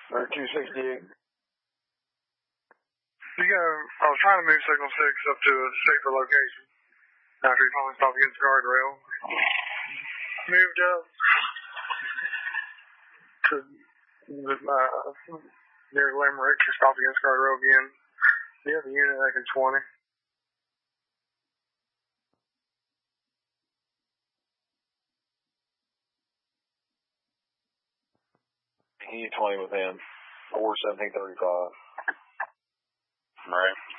Or 268. I was trying to move Signal 6 up to a safer location after he finally stopped against the guardrail. Moved up to near Limerick. He stopped against the guardrail again. The other unit, I think, 20. He 20 with him. 4-17-35. Right.